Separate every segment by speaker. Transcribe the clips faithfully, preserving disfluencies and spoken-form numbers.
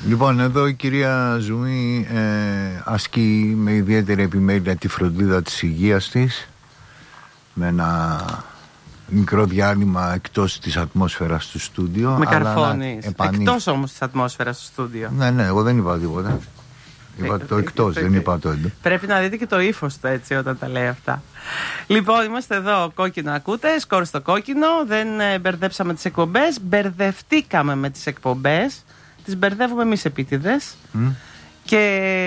Speaker 1: Λοιπόν, εδώ η κυρία Ζουμή ε, ασκεί με ιδιαίτερη επιμέλεια τη φροντίδα της υγείας της, με ένα μικρό διάλειμμα εκτός της ατμόσφαιρας του στούντιο.
Speaker 2: Με καρφώνεις.
Speaker 1: Επανή...
Speaker 2: Εκτός όμως της ατμόσφαιρας του στούντιο.
Speaker 1: Ναι, ναι, εγώ δεν είπα τίποτα. Είπα το εκτός, δεν είπα το εντός.
Speaker 2: Πρέπει να δείτε και το ύφος του έτσι όταν τα λέει αυτά. Λοιπόν, είμαστε εδώ, κόκκινο ακούτε, σκορ στο κόκκινο. Δεν ε, μπερδέψαμε τις εκπομπές, μπερδευτήκαμε με τις εκπομπές. Τις μπερδεύουμε εμείς επίτηδες. Mm. Και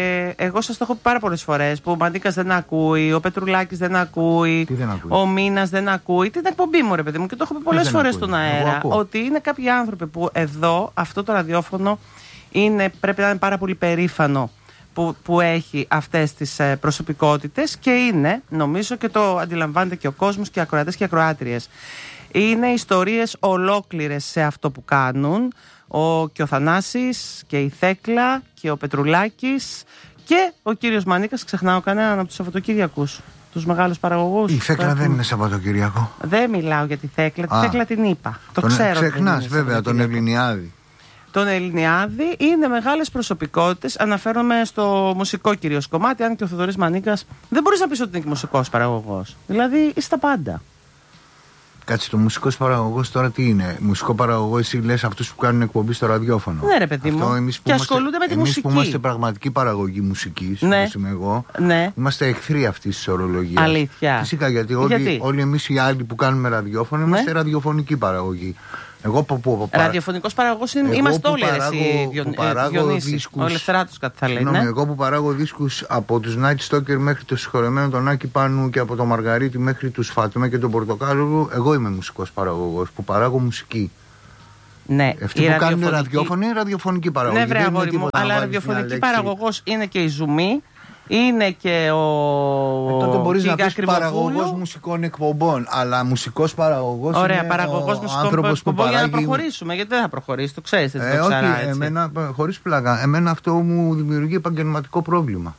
Speaker 2: εγώ σας το έχω πει πάρα πολλές φορές που ο Μανίκας δεν ακούει, ο Πετρουλάκης δεν ακούει,
Speaker 1: δεν ακούει?
Speaker 2: ο Μίνας δεν ακούει. Την εκπομπή μου, ρε παιδί μου, και το έχω πει πολλές φορές στον αέρα. Ότι είναι κάποιοι άνθρωποι που εδώ, αυτό το ραδιόφωνο, είναι, πρέπει να είναι πάρα πολύ περήφανο που, που έχει αυτές τις ε, προσωπικότητες και είναι, νομίζω και το αντιλαμβάνεται και ο κόσμος και οι ακροατές και οι ακροάτριες. Είναι ιστορίες ολόκληρες σε αυτό που κάνουν. Ο, και ο Θανάσης και η Θέκλα και ο Πετρουλάκης και ο κύριος Μανίκας, ξεχνάω κανέναν από τους Σαββατοκύριακους, τους μεγάλους παραγωγούς.
Speaker 1: Η Θέκλα δεν είναι Σαββατοκύριακο.
Speaker 2: Δεν μιλάω για τη Θέκλα, τη
Speaker 1: Α,
Speaker 2: Θέκλα την είπα. Το
Speaker 1: τον
Speaker 2: ξέρω.
Speaker 1: Ξεχνάς βέβαια τον Ελληνιάδη.
Speaker 2: Τον Ελληνιάδη, είναι μεγάλες προσωπικότητες. Αναφέρομαι στο μουσικό κυρίως κομμάτι, αν και ο Θοδωρής Μανίκας δεν μπορείς να πεις ότι είναι και μουσικός παραγωγός. Δηλαδή είσαι τα πάντα.
Speaker 1: Κάτσε, το μουσικός παραγωγός τώρα τι είναι? Μουσικό παραγωγό, εσύ λες αυτούς που κάνουν εκπομπή στο ραδιόφωνο.
Speaker 2: Ναι, ρε παιδί μου.
Speaker 1: Αυτό, εμείς που
Speaker 2: και
Speaker 1: είμαστε,
Speaker 2: ασχολούνται με τη
Speaker 1: εμείς
Speaker 2: μουσική.
Speaker 1: Εμείς που είμαστε πραγματική παραγωγή μουσικής,
Speaker 2: ναι.
Speaker 1: όπως είμαι εγώ,
Speaker 2: ναι.
Speaker 1: είμαστε εχθροί αυτής της ορολογίας.
Speaker 2: Αλήθεια.
Speaker 1: Φυσικά, γιατί όλοι,
Speaker 2: γιατί?
Speaker 1: όλοι εμείς οι άλλοι που κάνουμε ραδιόφωνο είμαστε ναι. ραδιοφωνική παραγωγή. Εγώ που, που, που,
Speaker 2: ραδιοφωνικός παραγωγός είμαστε όλοι εσύ, Διονύση. Ο Ελευθεράτος κάτι θα λέει. Ναι.
Speaker 1: Εγώ που παράγω δίσκους από τους Night Stalker μέχρι το συγχωρεμένο τον Άκη Πάνου και από το Μαργαρίτη μέχρι τους Φάτμε και τον Πορτοκάλογο, εγώ είμαι μουσικός παραγωγός που παράγω μουσική.
Speaker 2: Ναι,
Speaker 1: αυτοί που ραδιοφωνική... κάνουν ραδιόφωνο είναι ραδιοφωνική παραγωγή.
Speaker 2: Ναι, βρε αγόρι μου, αλλά ραδιοφωνική παραγωγός είναι και η Ζουμή. Είναι και ο.
Speaker 1: Ε, τότε μπορείς να πεις παραγωγός μουσικών εκπομπών. Αλλά μουσικός παραγωγός.
Speaker 2: Ωραία,
Speaker 1: είναι
Speaker 2: παραγωγός
Speaker 1: ο
Speaker 2: μουσικών
Speaker 1: εκπομπών
Speaker 2: που παράγει... για να προχωρήσουμε. Γιατί δεν θα προχωρήσει, το ξέρεις.
Speaker 1: Ε,
Speaker 2: το ξαρά,
Speaker 1: όχι, εμένα, χωρίς πλάκα. Εμένα αυτό μου δημιουργεί επαγγελματικό πρόβλημα.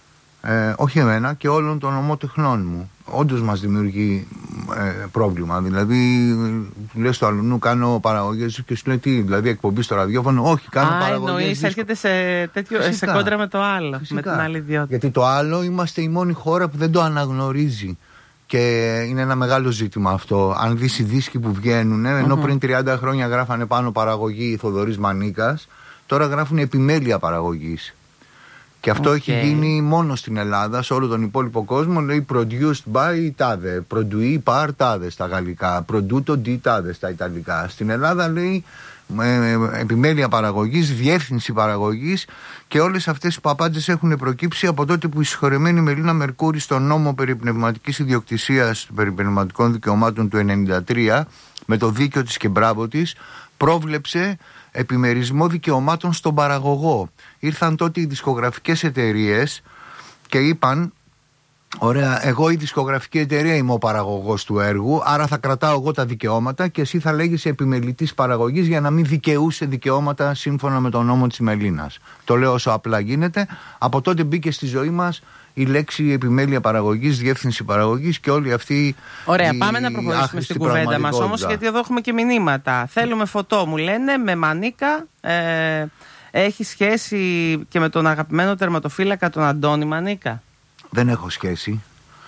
Speaker 1: Ε, όχι εμένα και όλων των ομότεχνών μου. Όντως μας δημιουργεί ε, πρόβλημα. Δηλαδή, λες στο αλλού κάνω παραγωγές και σου λέει τι, δηλαδή εκπομπή στο ραδιόφωνο. Όχι, κάνω παραγωγές. Α, εννοείς,
Speaker 2: έρχεται σε, τέτοιο, σε κόντρα με το άλλο. Φυσικά. Με την άλλη ιδιότητα.
Speaker 1: Γιατί το άλλο είμαστε η μόνη χώρα που δεν το αναγνωρίζει. Και είναι ένα μεγάλο ζήτημα αυτό. Αν δεις οι δίσκοι που βγαίνουν, ενώ mm-hmm. πριν τριάντα χρόνια γράφανε πάνω παραγωγή Θοδωρής Μανίκας, τώρα γράφουν επιμέλεια παραγωγής. Και αυτό okay. έχει γίνει μόνο στην Ελλάδα. Σε όλο τον υπόλοιπο κόσμο λέει produced by τάδε, produit par τάδε στα γαλλικά, produto di τάδε στα ιταλικά. Στην Ελλάδα λέει ε, επιμέλεια παραγωγής, διεύθυνση παραγωγής, και όλες αυτές οι παπάντζες έχουν προκύψει από τότε που η συγχωρεμένη Μελίνα Μερκούρη στον νόμο περί πνευματικής ιδιοκτησίας, περί πνευματικών δικαιωμάτων του ενενήντα τρία, με το δίκαιο της και μπράβο της, πρόβλεψε επιμερισμό δικαιωμάτων στον παραγωγό. Ήρθαν τότε οι δισκογραφικές εταιρείες και είπαν, ωραία, εγώ η δισκογραφική εταιρεία είμαι ο παραγωγός του έργου, άρα θα κρατάω εγώ τα δικαιώματα και εσύ θα λέγεσαι επιμελητής παραγωγής για να μην δικαιούσε δικαιώματα σύμφωνα με τον νόμο της Μελίνας. Το λέω όσο απλά γίνεται. Από τότε μπήκε στη ζωή μας η λέξη επιμέλεια παραγωγής, διεύθυνση παραγωγής και όλη αυτή.
Speaker 2: Ωραία, πάμε να προχωρήσουμε στην κουβέντα μας όμως, γιατί εδώ έχουμε και μηνύματα. Θέλουμε φωτό, μου λένε, με Μανίκα. Ε, έχει σχέση και με τον αγαπημένο τερματοφύλακα τον Αντώνη Μανίκα?
Speaker 1: Δεν έχω σχέση.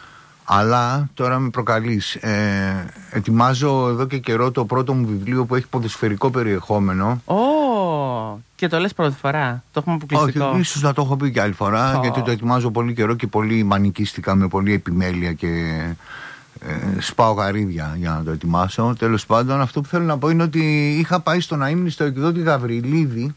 Speaker 1: Αλλά τώρα με προκαλείς. Ε, ετοιμάζω εδώ και καιρό το πρώτο μου βιβλίο που έχει ποδοσφαιρικό περιεχόμενο.
Speaker 2: Ω, oh, και το λες πρώτη φορά? Το έχουμε αποκλειστικό?
Speaker 1: Όχι, ίσως να το έχω πει και άλλη φορά, oh. γιατί το ετοιμάζω πολύ καιρό και πολύ μανικίστηκα, με πολύ επιμέλεια και ε, σπάω γαρίδια για να το ετοιμάσω. Τέλος πάντων, αυτό που θέλω να πω είναι ότι είχα πάει στον αείμνηστο εκδότη Γαβριλίδη,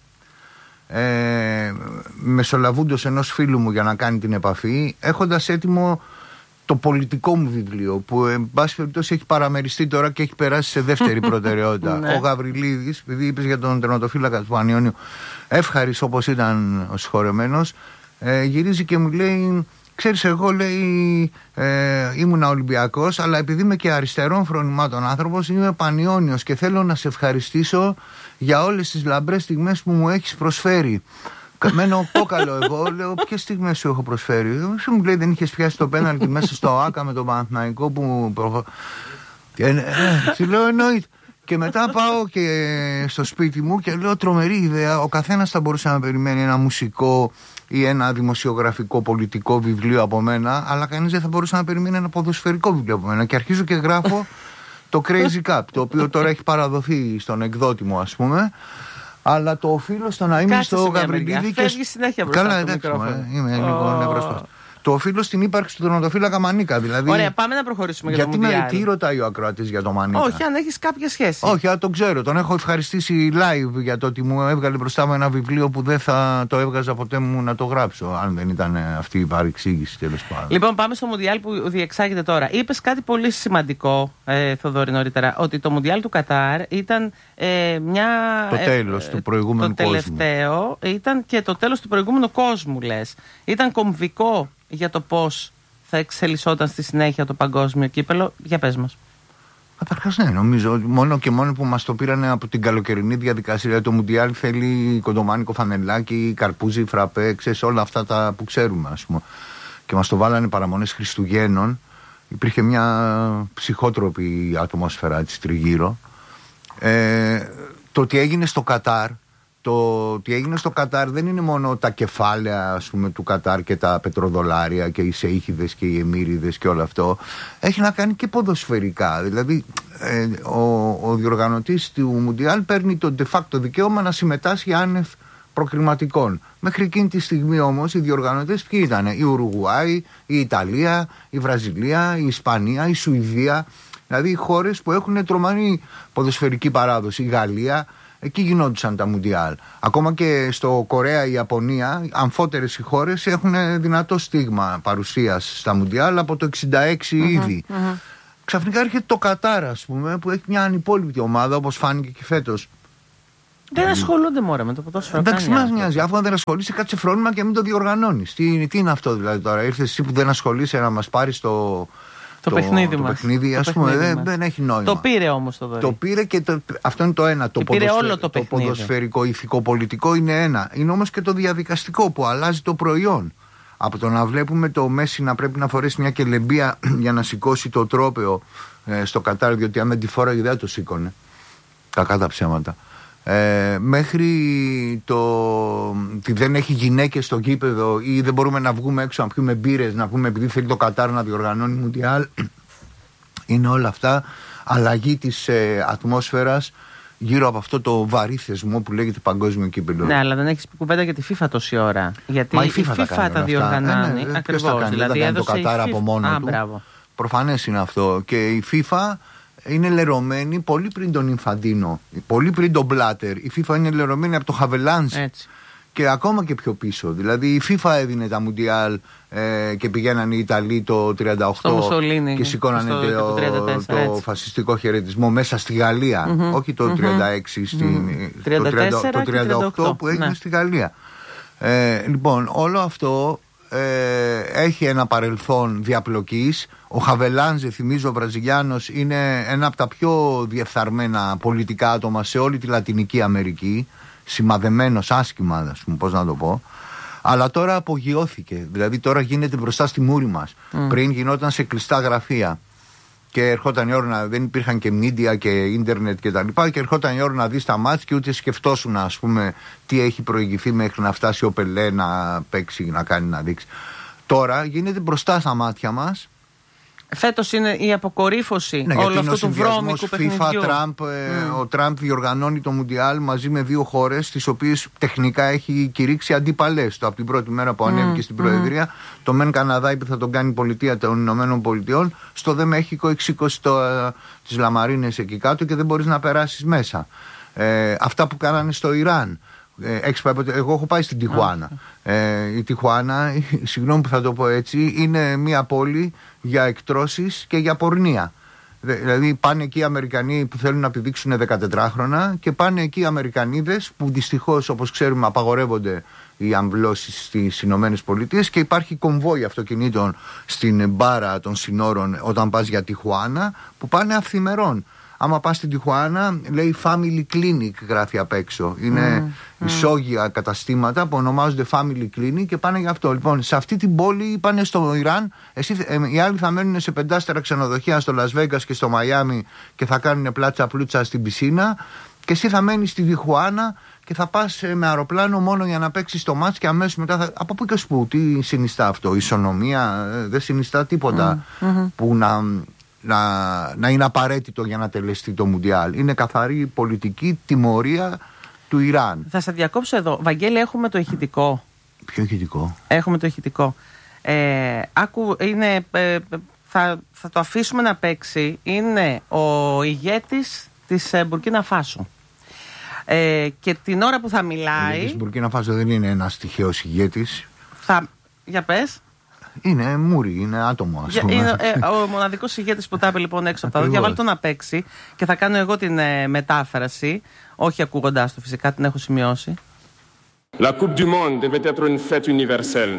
Speaker 1: ε, μεσολαβούντος ενός φίλου μου για να κάνει την επαφή, έχοντας έτοιμο το πολιτικό μου βιβλίο, που εν πάση περιπτώσει έχει παραμεριστεί τώρα και έχει περάσει σε δεύτερη προτεραιότητα. Ο Γαβριλίδης, επειδή είπες για τον τερματοφύλακα του Πανιώνιου, εύχαρης όπως ήταν ο συγχωρεμένος, ε, γυρίζει και μου λέει, ξέρεις, εγώ λέει ε, ήμουνα Ολυμπιακός, αλλά επειδή είμαι και αριστερών φρονημάτων άνθρωπος, είμαι Πανιώνιος και θέλω να σε ευχαριστήσω για όλες τις λαμπρές στιγμές που μου έχεις προσφέρει. Μένω κόκαλο εγώ, λέω, ποιες στιγμές σου έχω προσφέρει? Σου μου λέει, δεν είχες πιάσει το πέναλτι μέσα στο ΆΚΑ με τον Παναθηναϊκό που προχω... ε, ε, σου λέω, εννοείται. Και μετά πάω και στο σπίτι μου και λέω τρομερή ιδέα. Ο καθένας θα μπορούσε να περιμένει ένα μουσικό ή ένα δημοσιογραφικό πολιτικό βιβλίο από μένα, αλλά κανείς δεν θα μπορούσε να περιμένει ένα ποδοσφαιρικό βιβλίο από μένα. Και αρχίζω και γράφω το Crazy Cup, το οποίο τώρα έχει παραδοθεί στον εκδότη μου, ας πούμε. Αλλά το οφείλω στο να είμαι στο Γαβριλίδη.
Speaker 2: Και φεύγει συνέχεια μπροστά.
Speaker 1: Καλά, εντάξει, είμαι λίγο νευρός. Το οφείλω στην ύπαρξη του τερματοφύλακα Μανίκα. Δηλαδή,
Speaker 2: ωραία, πάμε να προχωρήσουμε για το Μουντιάλ.
Speaker 1: Γιατί τι ρωτάει ο ακροατής για το Μανίκα?
Speaker 2: Όχι, αν έχεις κάποια σχέση.
Speaker 1: Όχι, αν τον ξέρω. Τον έχω ευχαριστήσει live για το ότι μου έβγαλε μπροστά μου ένα βιβλίο που δεν θα το έβγαζα ποτέ μου να το γράψω. Αν δεν ήταν αυτή η παρεξήγηση, τέλος πάντων.
Speaker 2: Λοιπόν, πάμε στο Μουντιάλ που διεξάγεται τώρα. Είπες κάτι πολύ σημαντικό, ε, Θοδωρή, νωρίτερα. Ότι το Μουντιάλ του Κατάρ ήταν ε, μια.
Speaker 1: Το τέλος ε, του προηγούμενου
Speaker 2: το κόσμου. Το τελευταίο ήταν και το τέλος του προηγούμενου κόσμου, λες. Ήταν κομβικό για το πώς θα εξελισσόταν στη συνέχεια το παγκόσμιο κύπελο. Για πες μας.
Speaker 1: Καταρχάς, ναι, νομίζω μόνο και μόνο που μας το πήρανε από την καλοκαιρινή διαδικασία. Το Μουντιάλ θέλει κοντομάνικο φανελάκι, καρπούζι, φραπέ, ξέρεις, όλα αυτά τα που ξέρουμε, ας πούμε. Και μας το βάλανε παραμονές Χριστουγέννων. Υπήρχε μια ψυχότροπη ατμόσφαιρα έτσι τριγύρω. Ε, το ότι έγινε στο Κατάρ, το ότι έγινε στο Κατάρ δεν είναι μόνο τα κεφάλαια, ας πούμε, του Κατάρ και τα πετροδολάρια και οι σεΐχιδες και οι εμμύριδες και όλο αυτό. Έχει να κάνει και ποδοσφαιρικά. Δηλαδή ε, ο, ο διοργανωτής του Μουντιάλ παίρνει το de facto δικαίωμα να συμμετάσχει άνευ προκριματικών. Μέχρι εκείνη τη στιγμή όμως οι διοργανωτές ποιοι ήταν? Η Ουρουγουάη, η Ιταλία, η Βραζιλία, η Ισπανία, η Σουηδία. Δηλαδή οι χώρες που έχουν τρομερή ποδοσφαιρική παράδοση. Η Γαλλία. Εκεί γινόντουσαν τα Μουντιάλ. Ακόμα και στο Κορέα, η Ιαπωνία, αμφότερες οι χώρες έχουν δυνατό στίγμα παρουσίας στα Μουντιάλ από το εξήντα έξι mm-hmm, ήδη. Mm-hmm. Ξαφνικά έρχεται το Κατάρ, ας πούμε, που έχει μια ανυπόλοιπτη ομάδα, όπως φάνηκε και φέτος.
Speaker 2: Δεν ασχολούνται μόρα με το ποδόσφαιρο.
Speaker 1: Εντάξει, μας νοιάζει. Αφού δεν ασχολείσαι, κάτσε φρόνημα και μην το διοργανώνεις. Τι, τι είναι αυτό δηλαδή τώρα? Ήρθες εσύ που δεν ασχολείσαι να μας πάρεις το.
Speaker 2: Το, το παιχνίδι
Speaker 1: το
Speaker 2: μας.
Speaker 1: Παιχνίδι, ας πούμε, δεν, δεν έχει νόημα.
Speaker 2: Το πήρε όμως το δωρή.
Speaker 1: Το πήρε και το, αυτό είναι το ένα. Το, ποδοσφαι...
Speaker 2: όλο το,
Speaker 1: το ποδοσφαιρικό, ηθικό, πολιτικό είναι ένα. Είναι όμως και το διαδικαστικό που αλλάζει το προϊόν. Από το να βλέπουμε το Μέση να πρέπει να φορέσει μια κελεμπία για να σηκώσει το τρόπαιο ε, στο Κατάρ, διότι αν δεν τη φόραγε δεν το σήκωνε. Κακά τα ψέματα. Ε, μέχρι το ότι δεν έχει γυναίκες στο γήπεδο ή δεν μπορούμε να βγούμε έξω να πιούμε μπύρες, να πούμε επειδή θέλει το Κατάρ να διοργανώνει Μουντιάλ. Είναι όλα αυτά αλλαγή της ε, ατμόσφαιρας γύρω από αυτό το βαρύ θεσμό που λέγεται παγκόσμιο κύπελλο.
Speaker 2: Ναι, αλλά δεν έχεις πει κουβέντα για τη FIFA τόση ώρα. Γιατί
Speaker 1: Μα
Speaker 2: η
Speaker 1: FIFA, η FIFA
Speaker 2: τα, τα διοργανώνει.
Speaker 1: Ε, ναι,
Speaker 2: ακριβώς.
Speaker 1: Δηλαδή δεν το Κατάρ από μόνο
Speaker 2: Α,
Speaker 1: του.
Speaker 2: Μπράβο.
Speaker 1: Προφανές είναι αυτό. Και η FIFA είναι λερωμένη πολύ πριν τον Ινφαντίνο, πολύ πριν τον Μπλάτερ. Η FIFA είναι λερωμένη από το Χαβελάνς και ακόμα και πιο πίσω. Δηλαδή η FIFA έδινε τα Μουντιάλ ε, και πηγαίναν οι Ιταλοί το τριάντα οκτώ και σηκώνανε το, το, το φασιστικό χαιρετισμό μέσα στη Γαλλία. Mm-hmm. Όχι το τριάντα έξι, mm-hmm. στην,
Speaker 2: τριάντα τέσσερα
Speaker 1: το τριάντα οκτώ που έγινε ναι. στη Γαλλία. Ε, λοιπόν, όλο αυτό ε, έχει ένα παρελθόν διαπλοκής. Ο Χαβελάνζε, θυμίζω, ο Βραζιλιάνος, είναι ένα από τα πιο διεφθαρμένα πολιτικά άτομα σε όλη τη Λατινική Αμερική. Σημαδεμένος άσχημα, ας πούμε, πώς να το πω. Αλλά τώρα απογειώθηκε. Δηλαδή τώρα γίνεται μπροστά στη μούρη μας. Mm. Πριν γινόταν σε κλειστά γραφεία. Και ερχόταν η ώρα να. Δεν υπήρχαν και media και ίντερνετ και τα λοιπά. Και ερχόταν η ώρα να δεις τα μάτς και ούτε σκεφτόσουν, ας πούμε, τι έχει προηγηθεί μέχρι να φτάσει ο Πελέ να παίξει, να κάνει, να δείξει. Τώρα γίνεται μπροστά στα μάτια μας.
Speaker 2: Φέτος είναι η αποκορύφωση ναι, όλου αυτού του βρώμικου παιχνιδιού. FIFA, Trump, ε,
Speaker 1: mm. Ο Τραμπ διοργανώνει το Μουντιάλ μαζί με δύο χώρες, τις οποίες τεχνικά έχει κηρύξει αντίπαλες. Το από την πρώτη μέρα που ανέβηκε mm. στην Προεδρία, mm. το μεν Καναδά είπε θα τον κάνει πολιτεία των Ηνωμένων Πολιτειών, στο δε Μέχικο έχει σηκώσει ε, τις λαμαρίνες εκεί κάτω και δεν μπορείς να περάσεις μέσα. Ε, αυτά που κάνανε στο Ιράν. Ε, εγώ έχω πάει στην Τιχουάνα. Okay. Ε, η Τιχουάνα, συγγνώμη που θα το πω έτσι, είναι μια πόλη για εκτρώσεις και για πορνεία. Δηλαδή πάνε εκεί οι Αμερικανοί που θέλουν να επιδείξουν δεκατετράχρονα και πάνε εκεί οι Αμερικανίδες που δυστυχώς, όπως ξέρουμε, απαγορεύονται οι αμβλώσεις στις Ηνωμένες Πολιτείες και υπάρχει κομβόι αυτοκινήτων στην μπάρα των συνόρων όταν πας για Τιχουάνα που πάνε αυθημερών. άμα πας στην Τιχουάνα, λέει Family Clinic, γράφει απ' έξω. Είναι mm, ισόγεια mm. καταστήματα που ονομάζονται Family Clinic και πάνε γι' αυτό. Λοιπόν, σε αυτή την πόλη πάνε στο Ιράν. Εσύ, ε, οι άλλοι θα μένουν σε πεντάστερα ξενοδοχεία στο Las Vegas και στο Μαϊάμι και θα κάνουν πλάτσα πλούτσα στην πισίνα. Και εσύ θα μένεις στη Τιχουάνα και θα πας με αεροπλάνο μόνο για να παίξεις το μάτς και αμέσως μετά θα... Από πού και σπου, τι συνιστά αυτό, ισονομία, δεν συνιστά τίποτα mm, mm-hmm. που να, να, να είναι απαραίτητο για να τελεστεί το Μουντιάλ. Είναι καθαρή πολιτική τιμωρία του Ιράν.
Speaker 2: Θα σε διακόψω εδώ. Βαγγέλη, έχουμε το ηχητικό.
Speaker 1: Ποιο ηχητικό?
Speaker 2: Έχουμε το ηχητικό. Ε, άκου, είναι, ε, θα, θα το αφήσουμε να παίξει. Είναι ο ηγέτης της Μπουρκίνα Φάσο. Ε, και την ώρα που θα μιλάει.
Speaker 1: Η Μπουρκίνα Φάσο δεν είναι ένας τυχαίος ηγέτης.
Speaker 2: Θα... Για πες.
Speaker 1: Είναι μούρι, είναι άτομο, ας πούμε.
Speaker 2: Είναι ε, ο μοναδικός ηγέτης που τα είπε λοιπόν έξω από τα δόντια. Βάλτε το να παίξει και θα κάνω εγώ την ε, μετάφραση. Όχι ακούγοντάς το, φυσικά την έχω σημειώσει.
Speaker 3: La Coupe du Monde devait être une fête universelle.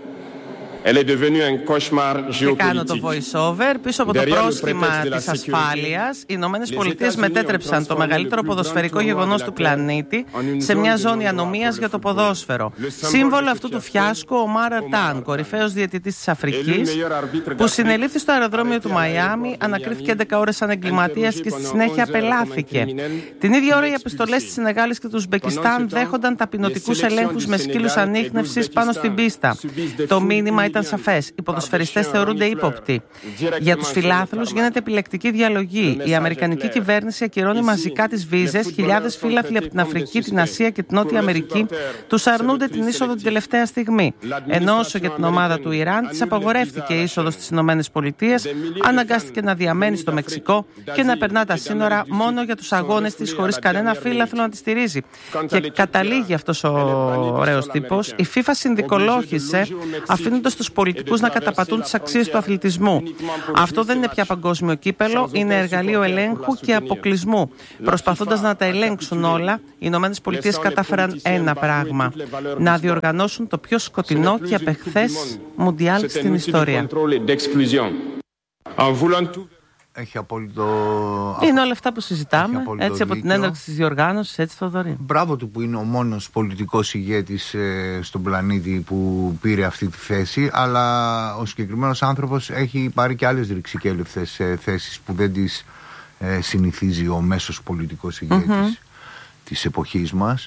Speaker 3: Elle est devenue un cauchemar géopolitique.
Speaker 2: Και κάνω το voice-over. Πίσω από το πρόσχημα της ασφάλειας, οι Ηνωμένες Πολιτείες μετέτρεψαν το μεγαλύτερο ποδοσφαιρικό γεγονός του πλανήτη σε μια ζώνη ανομίας για το ποδόσφαιρο. Σύμβολο αυτού του φιάσκου, ο Μάρα Ταν, κορυφαίος διαιτητής της Αφρικής, που συνελήφθη στο αεροδρόμιο του Μαϊάμι, ανακρίθηκε έντεκα ώρες σαν εγκληματίας και στη συνέχεια απελάθηκε. Την ίδια ώρα οι αποστολές της Σενεγάλης και του Ουσμπεκιστάν δέχονταν ταπεινωτικούς ελέγχους με σκύλους ανίχνευσης πάνω στην πίστα. Το μήνυμα ήταν σαφές. Οι ποδοσφαιριστές θεωρούνται ύποπτοι. Για τους φιλάθλους γίνεται επιλεκτική διαλογή. Η Αμερικανική κυβέρνηση ακυρώνει μαζικά τις βίζες. Χιλιάδες φίλαθλοι από την Αφρική, την Ασία και την Νότια Αμερική τους αρνούνται την είσοδο την τελευταία στιγμή. Ενώ όσο για την ομάδα του Ιράν, της απαγορεύτηκε η είσοδος στις Ηνωμένες Πολιτείες, αναγκάστηκε να διαμένει στο Μεξικό και να περνά τα σύνορα μόνο για τους αγώνες της, χωρίς κανένα φίλαθλο να τη στηρίζει. Και καταλήγει αυτός ο ωραίος τύπος. Η FIFA συνδικολόγησε, αφήνοντας τους πολιτικούς να καταπατούν τις αξίες του αθλητισμού. Αυτό δεν είναι πια παγκόσμιο κύπελο, είναι εργαλείο ελέγχου και αποκλεισμού. Προσπαθώντας να τα ελέγξουν όλα, οι Ηνωμένες Πολιτείες κατάφεραν ένα πράγμα: να διοργανώσουν το πιο σκοτεινό και απεχθές Μουντιάλ στην ιστορία.
Speaker 1: Έχει απόλυτο.
Speaker 2: Είναι όλα αυτά που συζητάμε, έτσι από την έναρξη της διοργάνωσης, έτσι Θοδωρή.
Speaker 1: Μπράβο του που είναι ο μόνος πολιτικός ηγέτης ε, στον πλανήτη που πήρε αυτή τη θέση, αλλά ο συγκεκριμένος άνθρωπος έχει πάρει και άλλες ρηξικέλευθες ε, θέσεις που δεν τις ε, συνηθίζει ο μέσος πολιτικός ηγέτης mm-hmm. της εποχής μας.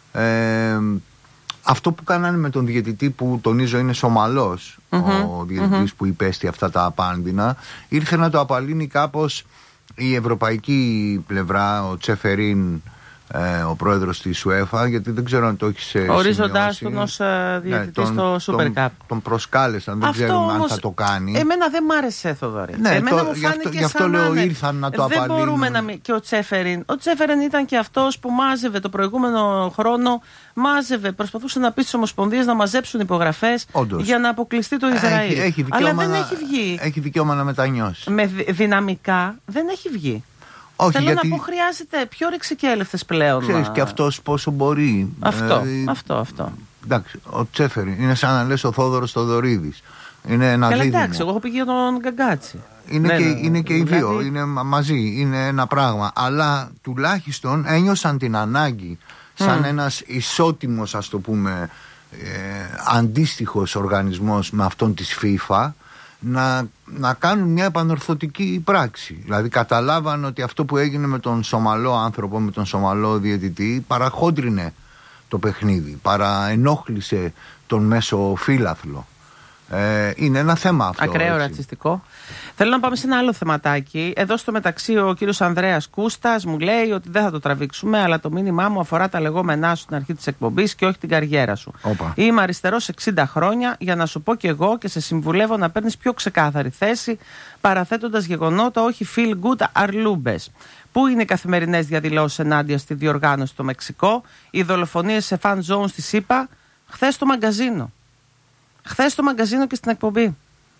Speaker 1: Ε, Αυτό που κάνανε με τον διαιτητή, που τονίζω είναι Σομαλός, mm-hmm. ο διαιτητής mm-hmm. που υπέστη αυτά τα απάνδυνα, ήρθε να το απαλύνει κάπως η ευρωπαϊκή πλευρά, ο Τσεφερίν, ε, ο πρόεδρος της UEFA, γιατί δεν ξέρω αν το έχει σημειώσει.
Speaker 2: Ορίζοντάς τον ως διαιτητή ναι, τον, στο Super Cup.
Speaker 1: Τον, τον προσκάλεσαν, δεν ξέρουμε αν θα το κάνει.
Speaker 2: Εμένα δεν μ' άρεσε, Θοδωρή.
Speaker 1: Ναι,
Speaker 2: εμένα
Speaker 1: το,
Speaker 2: μου
Speaker 1: γι' αυτό, γι
Speaker 2: αυτό
Speaker 1: λέω ήρθαν να το απαλύνουν.
Speaker 2: Δεν μπορούμε να μην... Και ο Τσέφεριν. Ο Τσέφεριν ήταν και αυτός που μάζευε το προηγούμενο χρόνο. Μάζευε, προσπαθούσε να πει στις ομοσπονδίες να μαζέψουν υπογραφές για να αποκλειστεί το Ισραήλ.
Speaker 1: Έχει, έχει
Speaker 2: Αλλά δεν έχει βγει.
Speaker 1: Έχει δικαίωμα να μετανιώσει.
Speaker 2: Με δυναμικά δεν έχει βγει.
Speaker 1: Όχι,
Speaker 2: Θέλω
Speaker 1: γιατί...
Speaker 2: να πω, χρειάζεται πιο ρηξικέλευτες πλέον.
Speaker 1: Ξέρεις και αυτός πόσο μπορεί.
Speaker 2: Αυτό,
Speaker 1: ε,
Speaker 2: αυτό, αυτό.
Speaker 1: Εντάξει, ο Τσέφεριν είναι σαν να λες ο Θόδωρος Θοδωρίδης. Είναι ένα
Speaker 2: Καλά,
Speaker 1: δίδυμο.
Speaker 2: εντάξει, εγώ έχω πει για τον Γκαγκάτσι.
Speaker 1: Είναι, ναι, και, ναι, είναι και οι
Speaker 2: δηλαδή...
Speaker 1: δύο, είναι μαζί, είναι ένα πράγμα. Αλλά τουλάχιστον ένιωσαν την ανάγκη, σαν mm. ένας ισότιμος, ας το πούμε, ε, αντίστοιχος οργανισμός με αυτόν της FIFA, να, να κάνουν μια επανορθωτική πράξη. Δηλαδή καταλάβαν ότι αυτό που έγινε με τον Σομαλό άνθρωπο, με τον Σομαλό διαιτητή, παραχόντρινε το παιχνίδι, παραενόχλησε τον μέσο φύλαθλο. Ε, είναι ένα θέμα αυτό.
Speaker 2: Ακραίο
Speaker 1: έτσι.
Speaker 2: ρατσιστικό. Θέλω να πάμε σε ένα άλλο θεματάκι. Εδώ στο μεταξύ ο κύριος Ανδρέας Κούστας μου λέει ότι δεν θα το τραβήξουμε, αλλά το μήνυμά μου αφορά τα λεγόμενά σου στην αρχή της εκπομπής και όχι την καριέρα σου.
Speaker 1: Όπα.
Speaker 2: Είμαι αριστερός εξήντα χρόνια, για να σου πω κι εγώ και σε συμβουλεύω να παίρνεις πιο ξεκάθαρη θέση, παραθέτοντας γεγονότα, όχι feel good αρλούμπες. Πού είναι οι καθημερινές διαδηλώσεις ενάντια στη διοργάνωση στο Μεξικό, οι δολοφονίες σε fan zones στη ΣΥΠΑ, χθες στο μαγκαζίνο. Χθες στο μαγκαζίνο και στην εκπομπή.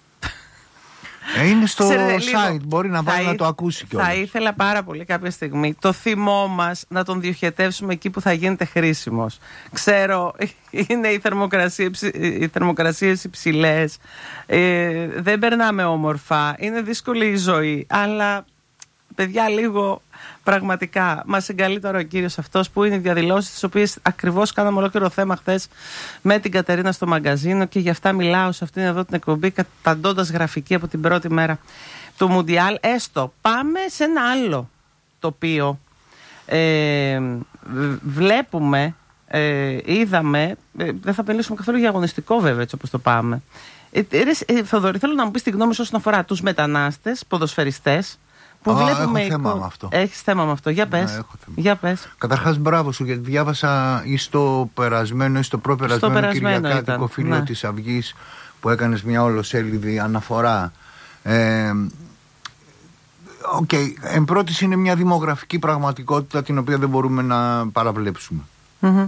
Speaker 1: Ε, είναι στο
Speaker 2: Ξέρετε,
Speaker 1: site,
Speaker 2: λίγο,
Speaker 1: μπορεί να πάει να το ακούσει κιόλας.
Speaker 2: Θα ήθελα πάρα πολύ κάποια στιγμή το θυμό μας να τον διοχετεύσουμε εκεί που θα γίνεται χρήσιμος. Ξέρω, είναι οι θερμοκρασίες, οι θερμοκρασίες υψηλές, ε, δεν περνάμε όμορφα, είναι δύσκολη η ζωή, αλλά παιδιά, λίγο πραγματικά. Μας συγκαλεί τώρα ο κύριος αυτός που είναι οι διαδηλώσεις, τις οποίες ακριβώς κάναμε ολόκληρο θέμα χθες με την Κατερίνα στο μαγκαζίνο και γι' αυτά μιλάω σε αυτήν εδώ την εκπομπή, καταντώντας γραφική από την πρώτη μέρα του Μουντιάλ. Έστω, πάμε σε ένα άλλο τοπίο. Ε, βλέπουμε, ε, είδαμε, ε, δεν θα μιλήσουμε καθόλου για αγωνιστικό βέβαια, έτσι όπως το πάμε. Ε, ε, Θοδωρή, θέλω να μου πεις τη γνώμη σου όσον αφορά τους μετανάστες, ποδοσφαιριστές, που
Speaker 1: Α,
Speaker 2: βλέπουμε.
Speaker 1: έχω θέμα με αυτό.
Speaker 2: Έχεις θέμα με αυτό. Για πες.
Speaker 1: Ναι,
Speaker 2: Για πες.
Speaker 1: Καταρχάς, μπράβο σου, γιατί διάβασα ή στο περασμένο ή στο προπερασμένο κυριακάτικο φίλο ναι. της Αυγής που έκανες μια ολοσέλιδη αναφορά. Ε, Οκ, okay. Εν πρώτης είναι μια δημογραφική πραγματικότητα την οποία δεν μπορούμε να παραβλέψουμε. Mm-hmm.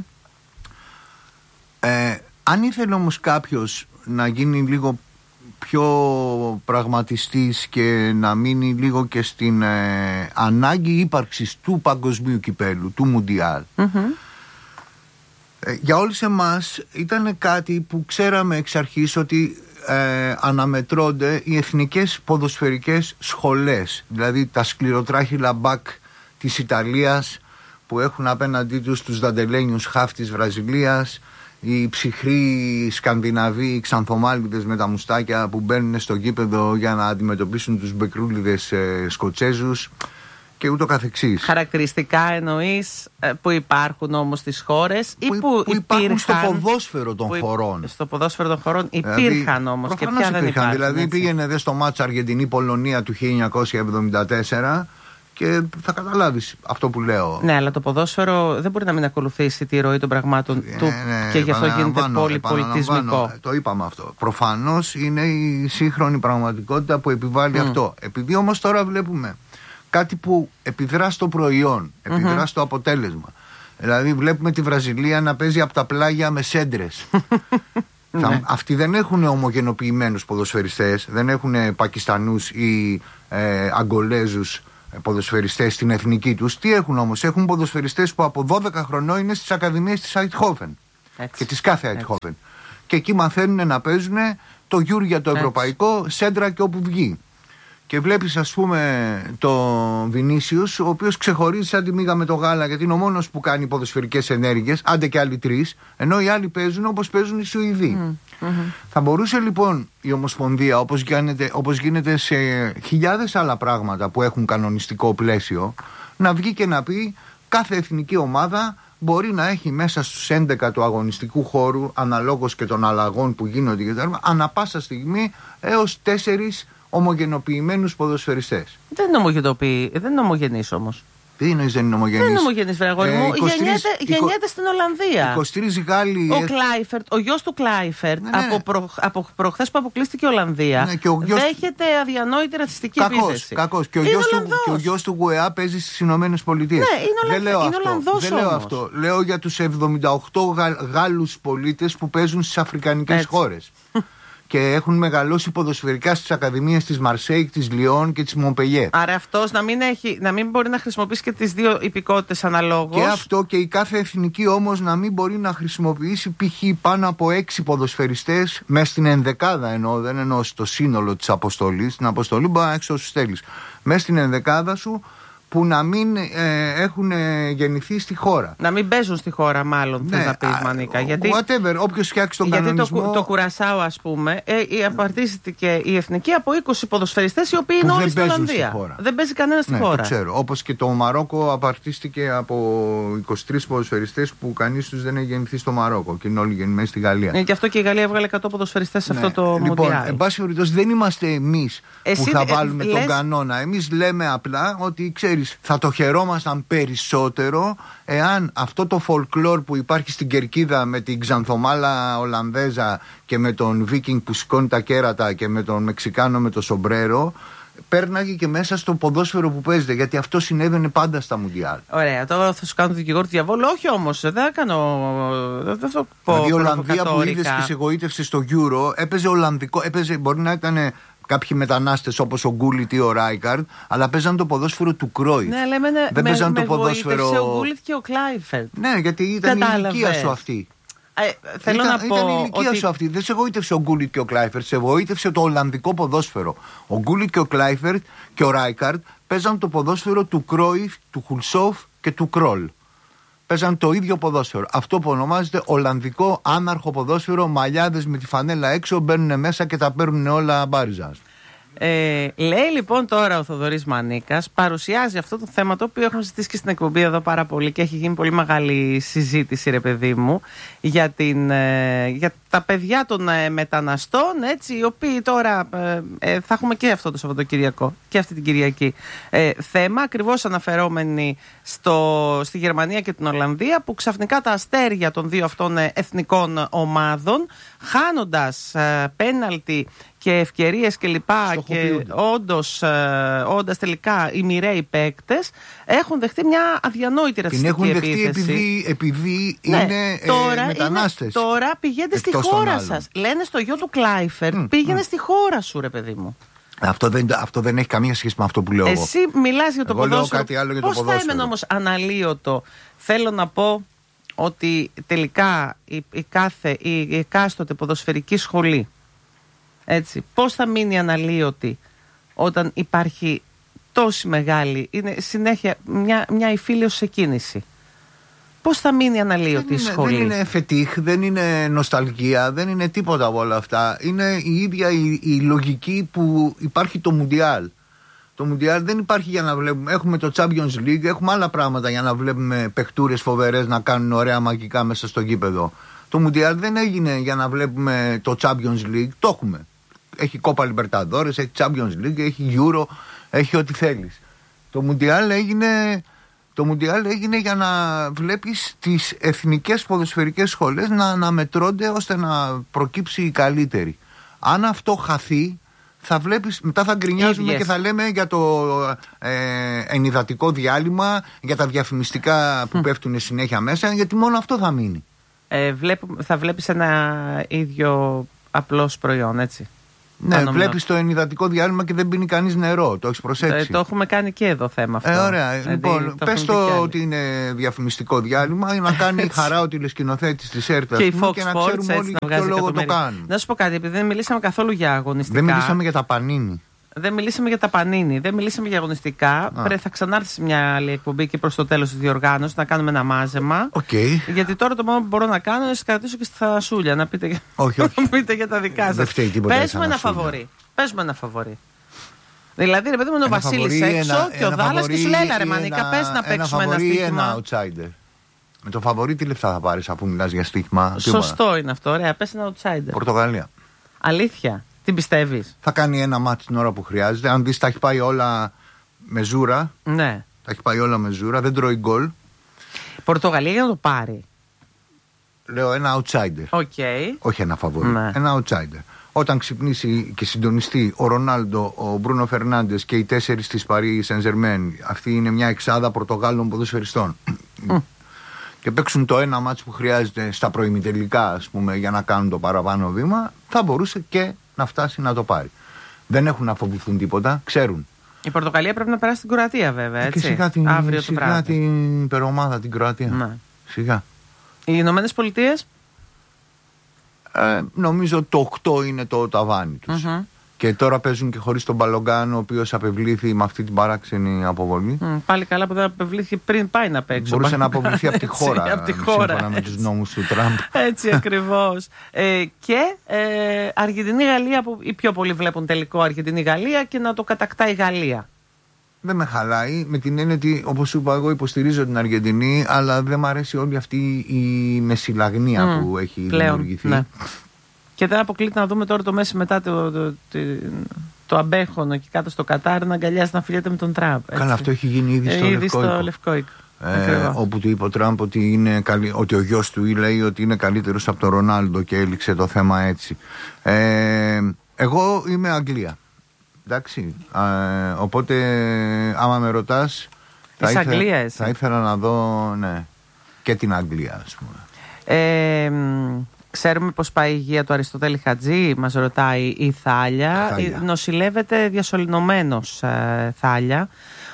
Speaker 1: Ε, αν ήθελε όμως κάποιος να γίνει λίγο πιο πραγματιστής και να μείνει λίγο και στην ε, ανάγκη ύπαρξης του παγκοσμίου κυπέλου, του Μουντιάλ, mm-hmm. ε, για όλους εμάς ήταν κάτι που ξέραμε εξ αρχής ότι Ε, αναμετρώνται οι εθνικές ποδοσφαιρικές σχολές, δηλαδή τα σκληροτράχυλα μπακ της Ιταλίας που έχουν απέναντί τους τους δαντελένιους χαφ της Βραζιλίας, οι ψυχροί Σκανδιναβοί ξανθομάλιδες με τα μουστάκια που μπαίνουν στο γήπεδο για να αντιμετωπίσουν τους μπεκρούλιδες ε, Σκοτσέζους και ούτω καθεξής. Χαρακτηριστικά εννοείς που υπάρχουν όμως στις χώρες ή που, που, που υπάρχουν στο ποδόσφαιρο των χωρών.
Speaker 2: Στο ποδόσφαιρο των χωρών υπήρχαν δηλαδή, όμως και πια δεν υπάρχουν.
Speaker 1: Δηλαδή
Speaker 2: έτσι.
Speaker 1: Πήγαινε δε στο μάτς Αργεντινή-Πολωνία του χίλια εννιακόσια εβδομήντα τέσσερα και θα καταλάβεις αυτό που λέω.
Speaker 2: Ναι, αλλά το ποδόσφαιρο δεν μπορεί να μην ακολουθήσει τη ροή των πραγμάτων ε, του ναι, και γι' αυτό γίνεται πολυπολιτισμικό.
Speaker 1: Το είπαμε αυτό. Προφανώς είναι η σύγχρονη πραγματικότητα που επιβάλλει mm. αυτό. Επειδή όμως τώρα βλέπουμε κάτι που επιδρά στο προϊόν, επιδρά mm-hmm. στο αποτέλεσμα. Δηλαδή βλέπουμε τη Βραζιλία να παίζει από τα πλάγια με σέντρες. Θα, αυτοί δεν έχουν ομογενοποιημένους ποδοσφαιριστές, δεν έχουν Πακιστανούς ή ε, Αγκολέζους ποδοσφαιριστές στην εθνική τους. Τι έχουν όμως? Έχουν ποδοσφαιριστές που από δώδεκα χρονών είναι στις ακαδημίες της Αιτχόφεν και της κάθε Αιτχόφεν. Και εκεί μαθαίνουν να παίζουν το γιούρ το ευρωπαϊκό, σέντρα και όπου βγει. Και βλέπεις ας πούμε τον Βινίσιους, ο οποίος ξεχωρίζει σαν τη μύγα με το γάλα, γιατί είναι ο μόνος που κάνει ποδοσφαιρικές ενέργειες, άντε και άλλοι τρεις, ενώ οι άλλοι παίζουν όπως παίζουν οι Σουηδοί. Mm. Mm-hmm. Θα μπορούσε λοιπόν η Ομοσπονδία, όπως γίνεται, όπως γίνεται σε χιλιάδες άλλα πράγματα που έχουν κανονιστικό πλαίσιο, να βγει και να πει κάθε εθνική ομάδα μπορεί να έχει μέσα στους έντεκα του αγωνιστικού χώρου, αναλόγως και των αλλαγών που γίνονται και τα άλλα, ανά πάσα στιγμή έως τέσσερις ομογενοποιημένους ποδοσφαιριστές. Δεν είναι
Speaker 2: ομογενοποιεί, δεν είναι ομογενής όμως.
Speaker 1: Τι εννοείς δεν είναι ομογενής?
Speaker 2: Δεν είναι ομογενής, βρε αγόρι μου. Γεννιέται, γεννιέται στην Ολλανδία.
Speaker 1: είκοσι τρεις Γάλλοι.
Speaker 2: Ο Κλάιφερτ, ο γιος του Κλάιφερτ, ναι, ναι. από, προ, από προχθές που αποκλείστηκε η Ολλανδία, ναι, ο γιος... δέχεται αδιανόητη ρατσιστική επίθεση.
Speaker 1: Κακός. Και ο γιος του, και ο γιος του Γουεά παίζει στις Ηνωμένες Πολιτείες.
Speaker 2: Ναι, είναι,
Speaker 1: δεν λέω
Speaker 2: είναι
Speaker 1: αυτό.
Speaker 2: Ολλανδός
Speaker 1: δεν λέω αυτό. Λέω για τους εβδομήντα οκτώ Γα... Γάλλους πολίτες που παίζουν στις αφρικανικές χώρες. Και έχουν μεγαλώσει ποδοσφαιρικά στις ακαδημίες της Μαρσέικ, της Λιόν και της Μομπελιέ.
Speaker 2: Άρα αυτός να μην, έχει, να μην μπορεί να χρησιμοποιήσει και τις δύο υπηκότητες αναλόγως.
Speaker 1: Και αυτό, και η κάθε εθνική όμως να μην μπορεί να χρησιμοποιήσει π.χ. πάνω από έξι ποδοσφαιριστές μέσα στην ενδεκάδα, εννοώ, δεν εννοώ στο σύνολο της αποστολής. Στην αποστολή μπορεί να έχεις όσους θέλεις. Μέσα στην ενδεκάδα σου που να μην ε, έχουν ε, γεννηθεί στη χώρα.
Speaker 2: Να μην παίζουν στη χώρα, μάλλον, ναι, θες να πεις, Μανίκα. Γιατί,
Speaker 1: whatever, όποιος φτιάξει τον
Speaker 2: γιατί
Speaker 1: κανονισμό.
Speaker 2: Γιατί το, το Κουρασάο, ας πούμε, ε, απαρτίζεται η εθνική από είκοσι ποδοσφαιριστές οι οποίοι είναι όλοι στην Ολλανδία. Δεν παίζει κανένα στη
Speaker 1: ναι,
Speaker 2: χώρα.
Speaker 1: Το ξέρω. Όπως και το Μαρόκο απαρτίστηκε από είκοσι τρεις ποδοσφαιριστές που κανείς τους δεν έχει γεννηθεί στο Μαρόκο και είναι όλοι γεννημένοι στη Γαλλία.
Speaker 2: Ναι, και αυτό και η Γαλλία έβγαλε εκατό ποδοσφαιριστές σε ναι. αυτό το Μουντιάλ. Λοιπόν,
Speaker 1: εν πάση περιπτώσει, δεν είμαστε εμείς που θα βάλουμε τον κανόνα. Εμείς λέμε απλά ότι ξέρεις, θα το χαιρόμαστε περισσότερο εάν αυτό το folklore που υπάρχει στην Κερκίδα με την Ξανθομάλα Ολλανδέζα και με τον Βίκινγκ που σηκώνει τα κέρατα και με τον Μεξικάνο με το σομπρέρο πέρναγε και μέσα στο ποδόσφαιρο που παίζεται, γιατί αυτό συνέβαινε πάντα στα Μουντιάλ.
Speaker 2: Ωραία, τώρα θα σου κάνω τον δικηγόρο του διαβόλου. Όχι όμως, δεν θα κάνω. Δεν θα πω.
Speaker 1: Δηλαδή η Ολλανδία που είδες και σε εγωίτευσε στο Euro έπαιζε Ολλανδικό, έπαιζε, μπορεί να ήταν κάποιοι μετανάστες όπως ο Γκούλιτ ή ο Ράικαρντ, αλλά παίζαν το ποδόσφαιρο του Κρόιφ.
Speaker 2: Ναι, λέμε, ναι,
Speaker 1: δεν
Speaker 2: με,
Speaker 1: παίζαν
Speaker 2: με
Speaker 1: το ποδόσφαιρο.
Speaker 2: Ο Γκούλιτ και ο Κλάιφερτ.
Speaker 1: Ναι, γιατί ήταν η ηλικία σου αυτή.
Speaker 2: Ε, θέλω
Speaker 1: ήταν,
Speaker 2: να πω.
Speaker 1: Ήταν η ηλικία
Speaker 2: ότι...
Speaker 1: σου αυτή. Δεν σε εγωίτευσε ο Γκούλιτ και ο Κλάιφερτ, σε εγωίτευσε το Ολλανδικό ποδόσφαιρο. Ο Γκούλιτ και ο Κλάιφερτ και ο Ράικαρντ παίζαν το ποδόσφαιρο του Κρόιφ, του Χουλσόφ και του Κρόλ. Παίζαν το ίδιο ποδόσφαιρο. Αυτό που ονομάζεται Ολλανδικό άναρχο ποδόσφαιρο. Μαλλιάδες με τη φανέλα έξω, μπαίνουν μέσα και τα παίρνουν όλα μπάριζα.
Speaker 2: Ε, λέει λοιπόν τώρα ο Θοδωρής Μανίκας, παρουσιάζει αυτό το θέμα το οποίο έχουμε συζητήσει και στην εκπομπή εδώ πάρα πολύ και έχει γίνει πολύ μεγάλη συζήτηση, ρε παιδί μου, για, την, ε, για τα παιδιά των ε, μεταναστών, έτσι, οι οποίοι τώρα ε, ε, θα έχουμε και αυτό το Σαββατοκυριακό και αυτή την Κυριακή ε, θέμα, ακριβώς αναφερόμενοι στο, στη Γερμανία και την Ολλανδία, που ξαφνικά τα αστέρια των δύο αυτών ε, εθνικών ομάδων, χάνοντας ε, πέναλτι και ευκαιρίες και λοιπά, και όντως, ε, όντας τελικά οι μοιραίοι παίκτες, έχουν δεχτεί μια αδιανόητη ρατσιστική επίθεση.
Speaker 1: Την έχουν δεχτεί επειδή, επειδή
Speaker 2: ναι,
Speaker 1: είναι
Speaker 2: τώρα,
Speaker 1: ε, μετανάστες.
Speaker 2: Είναι, τώρα πηγαίνετε στη χώρα σας. Λένε στο γιο του Κλάιφερτ, mm, πήγαινε mm. στη χώρα σου, ρε παιδί μου.
Speaker 1: Αυτό δεν, αυτό δεν έχει καμία σχέση με αυτό που λέω εγώ.
Speaker 2: Εσύ μιλάς για το
Speaker 1: εγώ
Speaker 2: ποδόσφαιρο.
Speaker 1: Κάτι άλλο για
Speaker 2: πώς
Speaker 1: το ποδόσφαιρο.
Speaker 2: θα έμενε όμως αναλύωτο? Θέλω να πω ότι τελικά η, η κάθε, η, η εκάστοτε ποδοσφαιρική σχολή, έτσι, πώς θα μείνει αναλύωτη όταν υπάρχει τόση μεγάλη, είναι συνέχεια μια, μια υφήλιος σε κίνηση? Πώς θα μείνει αναλύωτη η σχολή?
Speaker 1: Δεν είναι φετίχ, δεν είναι νοσταλγία, δεν είναι τίποτα από όλα αυτά. Είναι η ίδια η, η λογική που υπάρχει το Μουντιάλ. Το Μουντιάλ δεν υπάρχει για να βλέπουμε. Έχουμε το Champions League, έχουμε άλλα πράγματα για να βλέπουμε παιχτούρες φοβερές να κάνουν ωραία μαγικά μέσα στο γήπεδο. Το Μουντιάλ δεν έγινε για να βλέπουμε το Champions League, το έχουμε. Έχει Κόπα Λιμπερταδόρες, έχει Champions League, έχει Euro, έχει ό,τι θέλεις. Το Μουντιάλ έγινε, το Μουντιάλ έγινε για να βλέπεις τις εθνικές ποδοσφαιρικές σχολές να αναμετρώνται ώστε να προκύψει η καλύτερη. Αν αυτό χαθεί, θα βλέπεις, μετά θα γκρινιάζουμε και θα λέμε για το ε, ενυδατικό διάλειμμα, για τα διαφημιστικά που πέφτουν συνέχεια μέσα, γιατί μόνο αυτό θα μείνει.
Speaker 2: Ε, βλέπ, θα βλέπεις ένα ίδιο απλώς προϊόν, έτσι.
Speaker 1: Ναι, βλέπεις το ενυδατικό διάλειμμα και δεν πίνει κανείς νερό. Το έχεις προσέξει?
Speaker 2: Ε, το έχουμε κάνει και εδώ θέμα αυτό.
Speaker 1: Ε, ωραία. Δηλαδή, λοιπόν, το πες το ότι είναι διαφημιστικό διάλειμμα, να κάνει χαρά ο τηλεσκηνοθέτης της ΕΡΤ και,
Speaker 2: και
Speaker 1: να ξέρουμε όλοι για ποιο λόγο το κάνουν.
Speaker 2: Να σου πω κάτι, επειδή δεν μιλήσαμε καθόλου για αγωνιστικά.
Speaker 1: Δεν μιλήσαμε για τα Πανίνι.
Speaker 2: Δεν μιλήσαμε για τα Πανίνι, δεν μιλήσαμε για αγωνιστικά. Πρέ, θα ξανάρθει σε μια άλλη εκπομπή και προς το τέλος της διοργάνωσης να κάνουμε ένα μάζεμα.
Speaker 1: Okay.
Speaker 2: Γιατί τώρα το μόνο που μπορώ να κάνω είναι να σας κρατήσω και στη θανασούλια να πείτε,
Speaker 1: όχι, όχι.
Speaker 2: να πείτε για τα δικά σας. Πες μου ένα φαβορί. Πες μου ένα φαβορί. Δηλαδή, ρε παιδί μου, είναι ο Βασίλης έξω ένα, και ο Δάλλας και σου λέει, έλα ρε Μανίκα, πες να παίξουμε ένα στοίχημα.
Speaker 1: Ένα outsider. Με το φαβορί τι λεφτά θα πάρεις αφού μιλάς για στοίχημα?
Speaker 2: Σωστό είναι αυτό, ωραία. Πες ένα outsider.
Speaker 1: Πορτογαλία.
Speaker 2: Αλήθεια? Την πιστεύεις?
Speaker 1: Θα κάνει ένα μάτι την ώρα που χρειάζεται. Αν δεις, τα έχει πάει όλα με ζούρα.
Speaker 2: Ναι.
Speaker 1: Τα έχει πάει όλα με ζούρα. Δεν τρώει γκολ.
Speaker 2: Η Πορτογαλία για να το πάρει.
Speaker 1: Λέω ένα outsider.
Speaker 2: Okay.
Speaker 1: Όχι ένα φαβορί. Ναι. Ένα outsider. Όταν ξυπνήσει και συντονιστεί ο Ρονάλντο, ο Μπρούνο Φερνάντες και οι τέσσερις της Παρί Σεν Ζερμέν, αυτή είναι μια εξάδα Πορτογάλων ποδοσφαιριστών. Mm. Και παίξουν το ένα μάτς που χρειάζεται στα προημιτελικά, ας πούμε, για να κάνουν το παραπάνω βήμα, θα μπορούσε και να φτάσει να το πάρει. Δεν έχουν να φοβηθούν τίποτα, ξέρουν.
Speaker 2: Η Πορτογαλία πρέπει να περάσει στην Κροατία, βέβαια. Έτσι.
Speaker 1: Και σιγά την,
Speaker 2: αύριο
Speaker 1: σιγά
Speaker 2: το βράδυ.
Speaker 1: την υπερομάδα, την Κροατία.
Speaker 2: Ναι.
Speaker 1: Σιγά.
Speaker 2: Οι Ηνωμένες Πολιτείες.
Speaker 1: Ε, νομίζω το οκτώ είναι το ταβάνι τους. Mm-hmm. Και τώρα παίζουν και χωρίς τον Μπαλογκάν, ο οποίος απευλήθη με αυτή την παράξενη αποβολή.
Speaker 2: Mm, πάλι καλά που δεν απευλήθη πριν πάει να παίξει.
Speaker 1: Μπορούσε να αποβληθεί από τη χώρα.
Speaker 2: Από τη χώρα.
Speaker 1: Σύμφωνα με τους νόμους του Τραμπ.
Speaker 2: Έτσι ακριβώς. ε, και ε, Αργεντινή-Γαλλία, που οι πιο πολλοί βλέπουν τελικό Αργεντινή-Γαλλία και να το κατακτάει η Γαλλία.
Speaker 1: Δεν με χαλάει, με την έννοια ότι, όπως σου είπα, εγώ υποστηρίζω την Αργεντινή, αλλά δεν μου αρέσει όλη αυτή η μεσηλαγνία mm, που έχει πλέον δημιουργηθεί. Ναι.
Speaker 2: Και δεν αποκλείται να δούμε τώρα το Μέση μετά το, το, το, το αμπέχονο εκεί κάτω στο Κατάρ να αγκαλιάζει να φιλιέται με τον Τραμπ. Έτσι. Καλά, αυτό έχει γίνει ήδη στο, ε, ήδη στο Λευκό Οίκο. Ε, όπου του είπε ο Τραμπ ότι, είναι καλύ, ότι ο γιος του λέει ότι είναι καλύτερος από τον Ρονάλντο και έληξε το θέμα έτσι. Ε, εγώ είμαι Αγγλία. Εντάξει. Ε, οπότε, άμα με ρωτάς, θα, ήθελα,
Speaker 1: Αγγλία, θα ήθελα να δω ναι, και την Αγγλία, ας πούμε.
Speaker 2: Ε, Ξέρουμε πώς πάει η υγεία του Αριστοτέλη Χατζή, μας ρωτάει η Θάλια. Θάλια. Νοσηλεύεται διασωληνωμένος ε, Θάλια.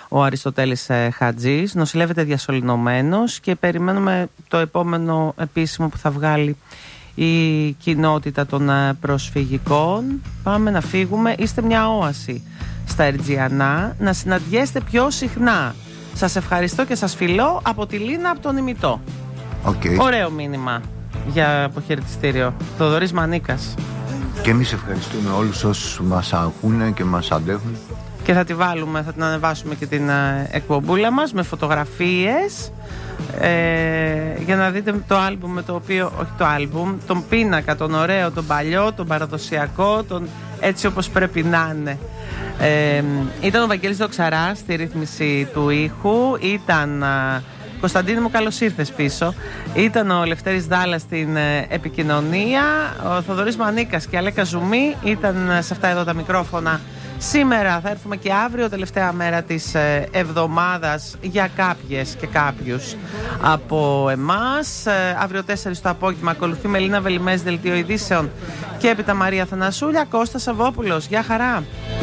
Speaker 2: ο Αριστοτέλης Χατζής. Νοσηλεύεται διασωληνωμένος και περιμένουμε το επόμενο επίσημο που θα βγάλει η κοινότητα των προσφυγικών. Πάμε να φύγουμε. Είστε μια όαση στα Ερτζιανά. Να συναντιέστε πιο συχνά. Σας ευχαριστώ και σας φιλώ από τη Λίνα από τον Ημιτό.
Speaker 1: Okay.
Speaker 2: Ωραίο μήνυμα για αποχαιρετιστήριο. Θοδωρής Μανίκας.
Speaker 1: Και εμείς ευχαριστούμε όλους όσους μας ακούνε και μας αντέχουν.
Speaker 2: Και θα τη βάλουμε, θα την ανεβάσουμε και την εκπομπούλα μας με φωτογραφίες ε, για να δείτε το άλμπουμ με το οποίο, όχι το άλμπουμ, τον πίνακα, τον ωραίο, τον παλιό, τον παραδοσιακό, τον έτσι όπως πρέπει να είναι. Ε, ήταν ο Βαγγέλης Δοξαράς στη ρύθμιση του ήχου, ήταν... Κωνσταντίνη μου, καλώς ήρθες πίσω. Ήταν ο Λευτέρης Δάλλας στην ε, επικοινωνία. Ο Θοδωρής Μανίκας και η Αλέκα Ζουμή ήταν σε αυτά εδώ τα μικρόφωνα. Σήμερα θα έρθουμε και αύριο, τελευταία μέρα της ε, εβδομάδας, για κάποιες και κάποιους από εμάς. Ε, αύριο τέσσερις το απόγευμα ακολουθεί Μελίνα Βελιμές, δελτίο ειδήσεων, και έπειτα Μαρία Θανασούλια. Κώστας Σαββόπουλος, γεια χαρά.